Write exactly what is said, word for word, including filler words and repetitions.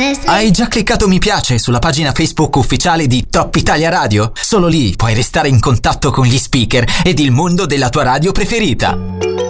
S. Hai già cliccato mi piace sulla pagina Facebook ufficiale di Top Italia Radio? Solo lì puoi restare in contatto con gli speaker ed il mondo della tua radio preferita.